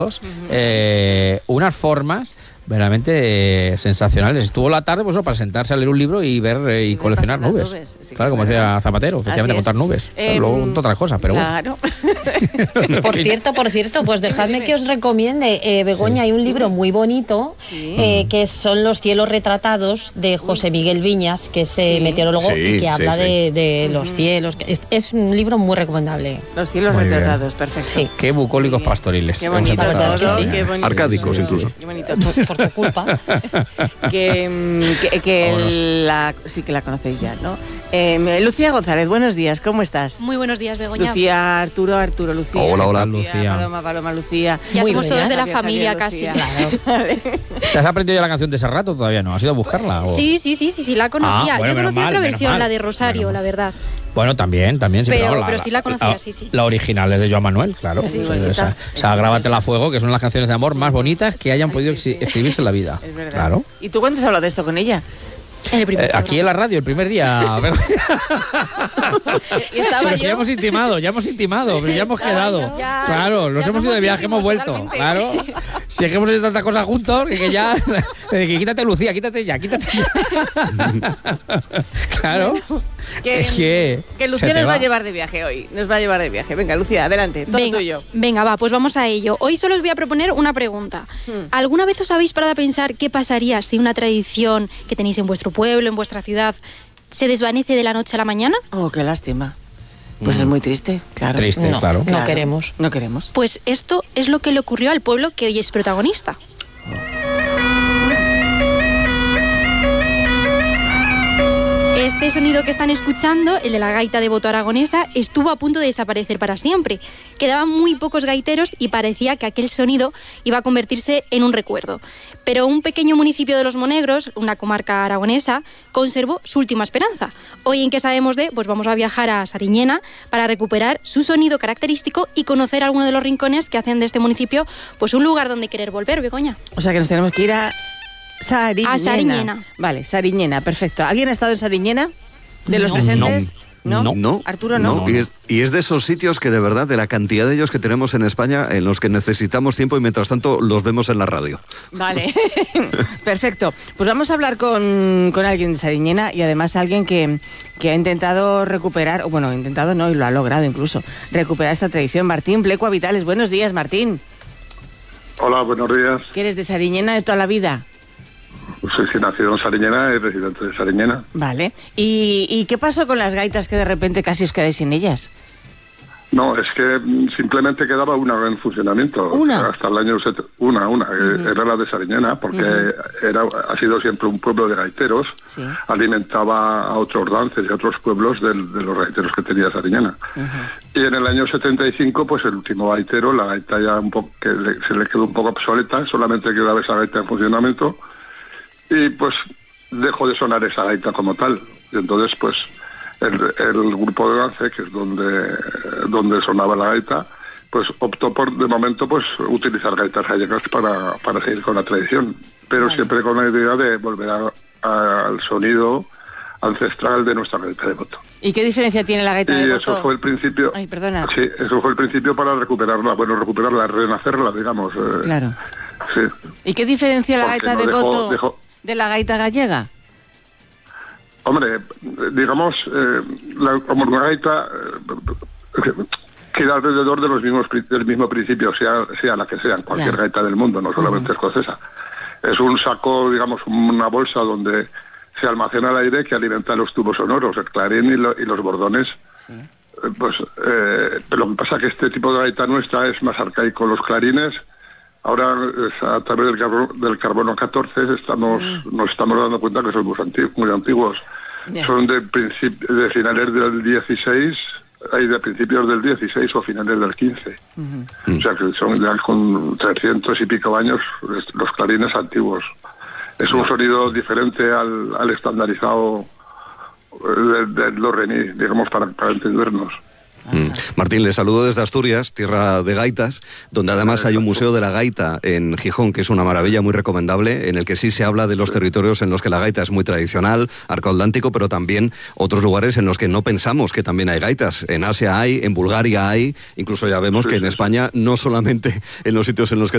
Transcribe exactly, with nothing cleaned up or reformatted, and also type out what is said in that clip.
eh, unas formas verdaderamente eh, sensacionales. Estuvo la tarde pues, para sentarse a leer un libro y ver eh, y, y coleccionar nubes. nubes. Sí, claro, como decía Zapatero, efectivamente contar nubes. Eh, Luego otras cosas, pero claro. bueno. Por cierto, por cierto, pues dejadme que os recomiende, eh, Begoña, sí. hay un libro muy bonito sí. eh, que son Los cielos retratados de José Miguel Viñas, que es eh, sí. meteorólogo sí, y que habla sí, sí. de, de uh-huh. los cielos. Es, es un libro muy recomendable. Los cielos muy retratados, bien. perfecto. Sí. Qué bucólicos pastoriles. Qué bonito. Todo, sí. Qué bonito. Arcádicos incluso. Qué bonito. Por, por tu culpa. que que, que la, sí que la conocéis ya, ¿no? Eh, Lucía González, buenos días, ¿cómo estás? Muy buenos días, Begoña. Lucía, Arturo, Arturo, Lucía. Hola, hola, Lucía. Lucía. Paloma, Paloma, Lucía. Ya Muy somos bien, todos de la Javier, familia Javier, casi. Lucía. Claro. ¿Te has aprendido ya la canción de ese rato? Todavía no. ¿Has ido a buscarla? O... Sí, sí, sí, sí, sí, la conocía. Ah, bueno, Yo conocía mal, otra versión, mal. la de Rosario, Bueno, la verdad. Bueno, también, también. Sí, pero, pero, la, pero sí la conocía, la, sí, sí. La original es de Joan Manuel, claro. Sí, o bonita. sea, o sea Grábatela a fuego, que son las canciones de amor más bonitas que hayan podido sí, sí. escribirse en la vida. Es verdad. Claro. ¿Y tú cuándo has hablado de esto con ella? En el primer Eh, aquí en la radio, el primer día. ¿Y estaba Pero yo? si ya hemos intimado, ya hemos intimado, pero ya hemos quedado. Ya, claro, nos ya hemos ido de somos viaje, hemos íntimos, vuelto. totalmente. Claro. Si es que hemos hecho tantas cosas juntos, que, que ya. Que quítate, Lucía, quítate ya, quítate ya. Claro. Que, es que, que Lucía se te nos va va a llevar de viaje hoy. Nos va a llevar de viaje. Venga, Lucía, adelante, todo venga, tuyo. Venga, va, pues vamos a ello. Hoy solo os voy a proponer una pregunta. Hmm. ¿Alguna vez os habéis parado a pensar qué pasaría si una tradición que tenéis en vuestro pueblo, en vuestra ciudad, se desvanece de la noche a la mañana? Oh, qué lástima. Pues mm. es muy triste, claro. Triste, no, claro. No claro. queremos. No queremos. Pues esto es lo que le ocurrió al pueblo que hoy es protagonista. Este sonido que están escuchando, el de la gaita de Boto Aragonesa, estuvo a punto de desaparecer para siempre. Quedaban muy pocos gaiteros y parecía que aquel sonido iba a convertirse en un recuerdo. Pero un pequeño municipio de Los Monegros, una comarca aragonesa, conservó su última esperanza. Hoy, ¿en qué sabemos de? Pues vamos a viajar a Sariñena para recuperar su sonido característico y conocer algunos de los rincones que hacen de este municipio pues un lugar donde querer volver, Begoña. O sea que nos tenemos que ir a Sariñena. A Sariñena. Vale, Sariñena, perfecto. ¿Alguien ha estado en Sariñena? ¿De los No. presentes? No. ¿No? No, Arturo, no. no. Y, es, y es de esos sitios que de verdad, de la cantidad de ellos que tenemos en España, en los que necesitamos tiempo y mientras tanto los vemos en la radio. Vale, perfecto. Pues vamos a hablar con, con alguien de Sariñena y además alguien que, que ha intentado recuperar, o bueno, ha intentado no, y lo ha logrado incluso, recuperar esta tradición. Martín Plecua Vitales, buenos días, Martín. Hola, buenos días. ¿Que eres de Sariñena de toda la vida? Soy sí, nacido en Sariñena y residente de Sariñena. Vale. ¿Y, ¿Y qué pasó con las gaitas que de repente casi os quedáis sin ellas? No, es que simplemente quedaba una en funcionamiento. ¿Una? Hasta el año... Set... Una, una. Uh-huh. Era la de Sariñena, porque uh-huh. era, ha sido siempre un pueblo de gaiteros. Sí. Alimentaba a otros dances y a otros pueblos del, de los gaiteros que tenía Sariñena. Uh-huh. Y en el año setenta y cinco, pues el último gaitero, la gaita ya un poco, que le, se le quedó un poco obsoleta, solamente quedaba esa gaita en funcionamiento. Y pues dejó de sonar esa gaita como tal. Y entonces, pues, el, el grupo de dance, que es donde, donde sonaba la gaita, pues optó por, de momento, pues utilizar gaitas gallegas para, para seguir con la tradición. Pero vale. siempre con la idea de volver a, a, al sonido ancestral de nuestra gaita de Boto. ¿Y qué diferencia tiene la gaita y de Boto? Eso fue el principio. Ay, perdona. Sí, eso fue el principio para recuperarla, bueno, recuperarla, renacerla, digamos. Eh, claro. Sí. ¿Y qué diferencia la Porque gaita no de dejó, Boto dejó... de la gaita gallega? Hombre, digamos, eh, la, como una gaita eh, queda alrededor de los mismos del mismo principio, sea sea la que sea, cualquier ya. gaita del mundo, no solamente uh-huh. escocesa. Es un saco, digamos, una bolsa donde se almacena el aire que alimenta los tubos sonoros, el clarín y, lo, y los bordones. Sí. Eh, pues, eh, pero lo que pasa es que este tipo de gaita nuestra es más arcaico. Los clarines, ahora a través del carbono, del carbono catorce estamos mm. nos estamos dando cuenta que son muy antiguos. Muy antiguos. Yeah. Son de, princip- de finales del dieciséis, hay de principios del dieciséis o finales del quince. Uh-huh. O sea que son ya con trescientos y pico años los clarines antiguos. Es un sonido diferente al, al estandarizado del de do re mi, digamos, para, para entendernos. Mm. Martín, le saludo desde Asturias, tierra de gaitas, donde además hay un museo de la gaita en Gijón, que es una maravilla muy recomendable, en el que sí se habla de los territorios en los que la gaita es muy tradicional, arco atlántico, pero también otros lugares en los que no pensamos que también hay gaitas. En Asia hay, en Bulgaria hay, incluso ya vemos sí, que en España, no solamente en los sitios en los que